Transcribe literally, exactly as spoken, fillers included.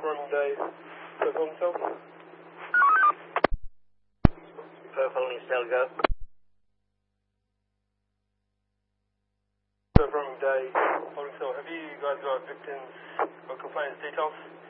Performing day. Performing cell. Performing cell, go. Performing day. Performing cell. Have you guys got victims or complainants details?